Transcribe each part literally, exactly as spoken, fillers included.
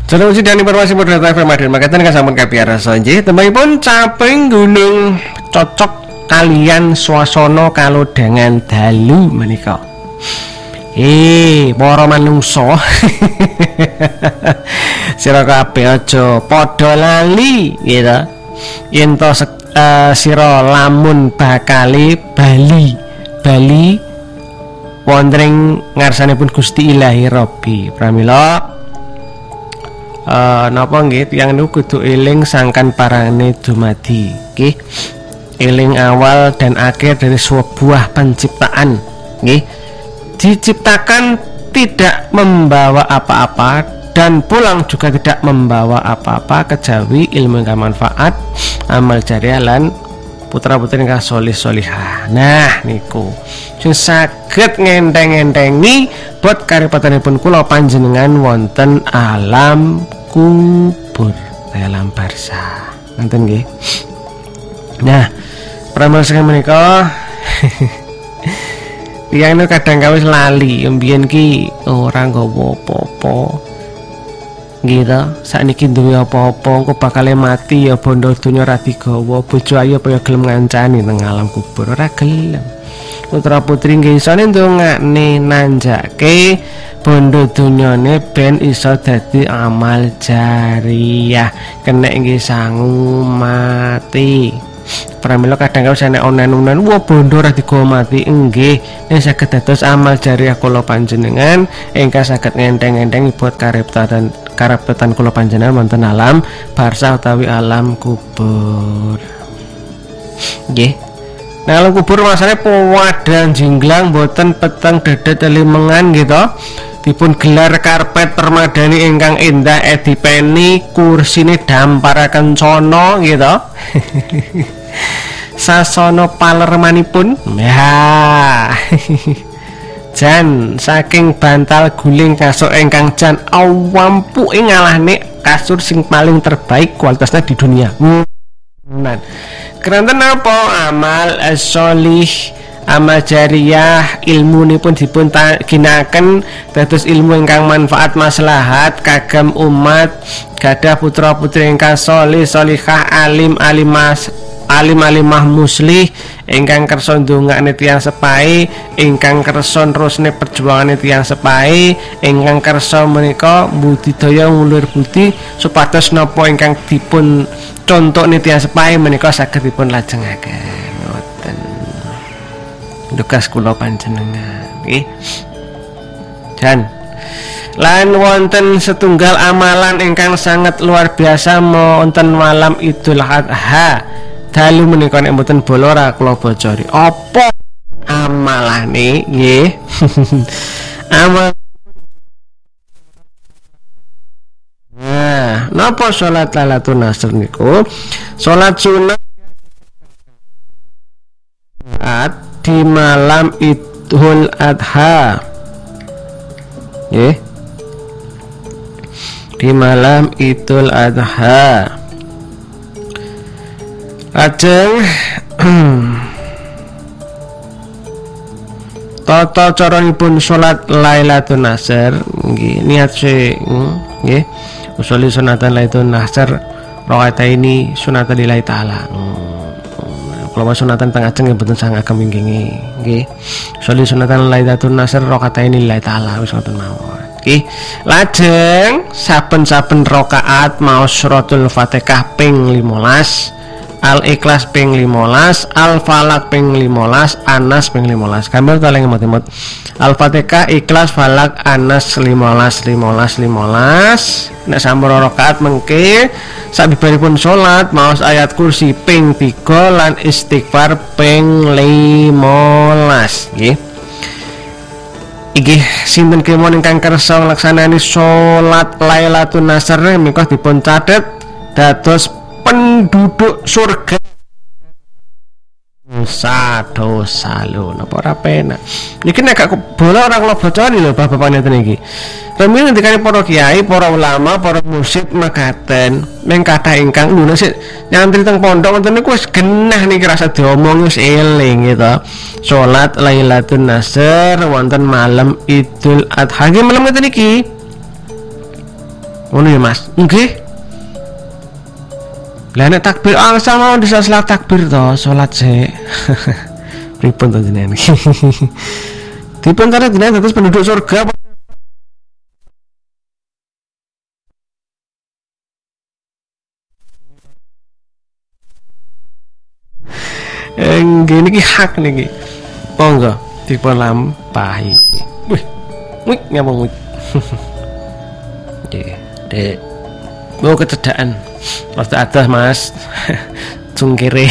Solusi dan informasi modern F M Madrid Makatan kasampun kapiara sonje temanipun caping gunung cocok kalian swasana kalau dengan dalu menika. Eh, para manungsa. Sira kabeh aja padha lali gitu. Yen to uh, sira lamun bakali Bali. Bali wondering ngarsanipun Gusti Ilahi Robbi. Pramila Uh, napa nggih tiyang niku kudu eling sangkan parane dumadi nggih, eling awal dan akhir dari sebuah penciptaan nggih, diciptakan tidak membawa apa-apa dan pulang juga tidak membawa apa-apa kejawi ilmu yang manfaat, amal jariah lan putra-putri ingkang solih solihah. Nah niku sing saged ngenteng-entengi bot karipatanipun kula panjenengan wonten alam kubur, alam barzah. Ngoten nggih. Nah, pramila saking menika tiyang niku kadang kawis lali mbiyen ki ora nggawa apa-apa. Nggih ta, sakniki duwe apa-apa engko bakal mati ya bondo donya ora digawa, bojo ayu apa ya gelem ngancani nang alam kubur, ora gelem. Putra putri nggih isone ndongakne nanjake bondo donyane ben iso dadi amal jariah, kenek nggih sangu mati. Pramila kadang kala nek onen-onen wah bondo ora digawa mati nggih, yen saged dados amal jariah kula panjenengan ingkang saged ngenteng-enteng buat kareptan kareptan kula panjenengan wonten alam barzah utawi alam kubur. Nggih. Nah, alam kubur masane pewadan jinglang boten peteng dedet limengan gitu. Dipun gelar karpet permadani ingkang endah edipeni, kursine damparaken cono gitu. Sasono palermanipun ya. Jan saking bantal guling kasur ingkang jan awampu ing ngalahne kasur sing paling terbaik kualitasnya di dunia. Nah, keranten apa amal sholih, amal jariah, ilmu nipun dipun ginaken dados ilmu ingkang manfaat maslahat kagem umat, gadah putra putri ingkang sholih sholihah, alim alimas alim alimah muslih ingkang kersa ndongakne tiyang sepahe, ingkang kersa nerusne perjuangane tiyang sepahe, ingkang kersa menika budidaya ngulur budi supados napa ingkang dipun contone tiyang sepahe menika saged dipun lajengaken. Ngoten. Dukas kula panjenengan nggih. Dan lan wonten setunggal amalan ingkang sangat luar biasa wonten malam Idul Adha. Dalu menika nek mboten bola ora kula bocori. Apa amalane nggih? Amal. Nah, napa salat Lailatul Nasr niku? Salat sunat di malam Idul Adha. Nggih. Di malam Idul Adha. Lajeng tata caranipun salat Lailatul Nasr nggih niat sih nggih usuli sunatan Lailatul Nasr rakaataini sunatan lillahi taala. Kalau sunatan tengah ajeng mboten sangat keminggingi nggih usuli sunatan Lailatul Nasr rakaataini lillahi taala wis ngoten mawon. Nggih lajeng saben-saben rakaat maos suratul Fatihah ping limolas, Al-Ikhlas ping limolas, Al-Falak ping limolas, Anas ping limolas. Gambar tolong emot-emot. Al-Fatihah, Ikhlas, Falak, Anas limolas, limolas, limolas. Nek sampun rakaat mengke sabibaripun salat maos ayat kursi ping tiga lan istighfar ping limolas. Nggih. Inggih sinten kemawon ingkang kersa nglaksanani salat Lailatul Nasr menika dipun catet dados penduduk surga. Dosa-dosa lho napa ora penak. Niki nek gak bola ora kula boconi lho bapak-bapak ngeten iki. Remen ndikane para kiai, para ulama, para mursyid mekaten meng kathah ingkang lho sik nyantri teng pondok ngoten niku wis genah niki rasa diomong wis eling gitu. Salat Lailatul Nasr wonten malam Idul Adha nggih malam ngeten iki. Ngono ya Mas. Nggih. Lah nek takbir angsal mau bisa salat takbir to, salat sik. Pripun to jenengan? Dipun tarik jenengan dados penduduk surga. Nggih niki hak niki. Monggo dipun lampahi. Wih. Wih nyambung wih. Nggih, Dek. Mau kecedaan. Rada adoh Mas. Cungkire.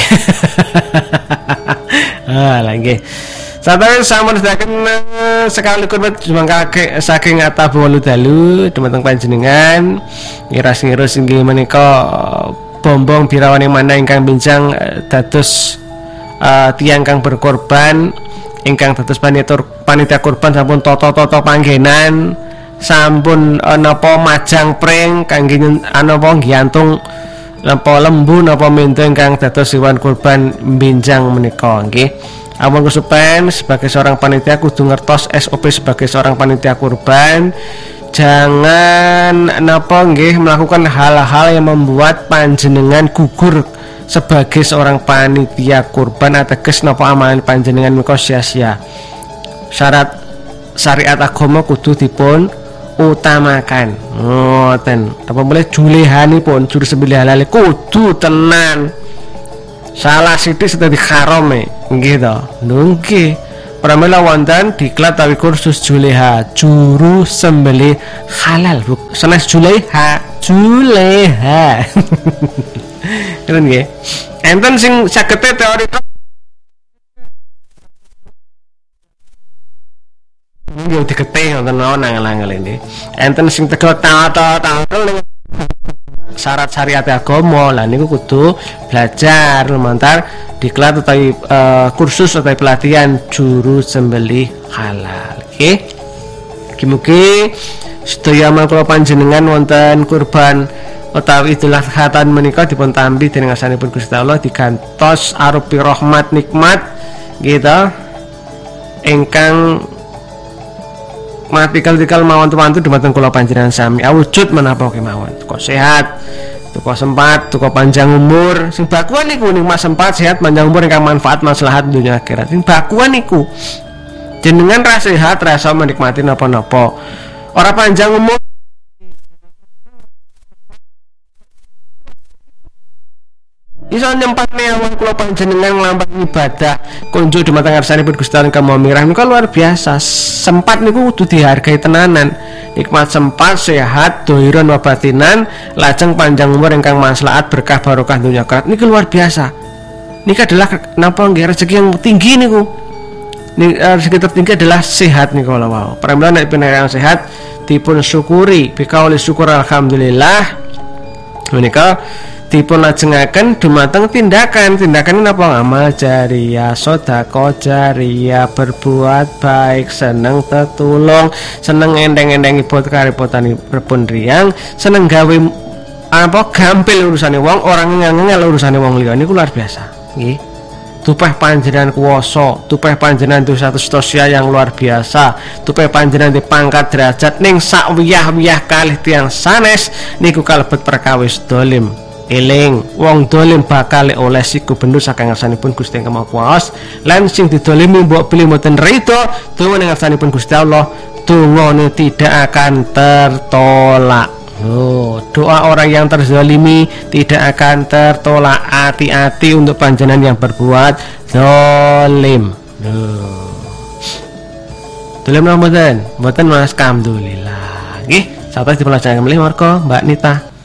Ah, lagi. Sampai sampun sedaken sekali kurmat jumangkake saking Atabu Walu Dalu dumateng panjenengan. Ngiras-ngiras inggih menika bombong birawane mana ingkang benjang dados uh, tiang kang berkorban ingkang dados panitia panitia kurban sampun toto-toto panggenan sampun napa majang pring kangge napa nggantung napa lembu napa mendo ingkang dados hewan kurban benjang menika nggih. Ampun kesupen sebagai seorang panitia kudu ngertos S O P sebagai seorang panitia kurban. Jangan napa nggih melakukan hal-hal yang membuat panjenengan gugur sebagai seorang panitia kurban ateges napa amalan panjenengan menika sia-sia. Syarat syariat agama kudu dipun utamakan. Ngoten. Apa boleh julehanipun juru sembelih halal kudu tenan. Salah sithik sedadi haram e. Nggih to. Nggih. Pramila wonten diklat tawi kursus juleha juru sembelih halal. Sanes juleha, juleha. Keren nggih. Enten sing saged teori nggih dikete wonten nang-nang nggih. Enten sing tegal ta-ta-ta syarat syariat agama lah niku kudu belajar lumantar diklat utawi uh, kursus utawi pelatihan juru sembelih halal. Oke. Mugi-mugi sedaya mangkula panjenengan wonten kurban utawi Idul Adha menika dipun tampi dening asanipun Gusti Allah digantos arupi rahmat nikmat gitu ingkang mati kal-kal mawon tumantu dumateng kula panjenengan sami awujud menapa kemawon kok sehat tuko sempat tuko panjang umur sing bakuan niku ning mas sempat sehat panjang umur ingkang manfaat maslahat dunia akhirat sing bakuan niku jenengan ra sehat rasa menikmati napa-napa ora panjang umur iso nyempatne awak kula panjenengan nglampahi ibadah kunjuk dumateng ngarsanipun Gusti Allah ingkang Maha Mirah niku luar biasa. Sempat niku kudu dihargai tenanan. Nikmat sempat sehat dohiron wa batinan lajeng panjang umur ingkang maslahat berkah barokah dunya akhirat niku luar biasa. Niki adalah napa nggih rezeki yang tinggi niku. Niki rezeki tertinggi adalah sehat niku lho wow. Pramila nek yang sehat dipun syukuri bikauli syukur alhamdulillah. Menika dipun lajengaken dumateng tindakan tindakan napa ngamal jariah sedekah jariah berbuat baik seneng tetulung seneng endeng-endeng ibot karipotan pripun riyang seneng gawe apa gampil urusane wong orang ngangel urusane wong liya niku luar biasa nggih. Tupeh panjenengan kuwasa tupeh panjenengan duwe status sosial yang luar biasa tupeh panjenengan di pangkat derajat ning sak wiyah-wiyah kalih tiyang sanes niku kalebet perkawis dolim. Eling wong dolim bakal oleh si gubernur saking ngarsanipun Gusti Yang Maha Kuwasa lan sing didolimi mbok pilih mboten rida donga ning ngarsanipun Gusti Allah dongane tidak akan tertolak. Oh, doa orang yang terzalimi tidak akan tertolak. Hati-hati untuk panjenengan yang berbuat zalim. Loh. Dolim napa mboten? Mboten Mas, alhamdulillah. Nggih, sampai dipelajaran kembali marko Mbak Nita.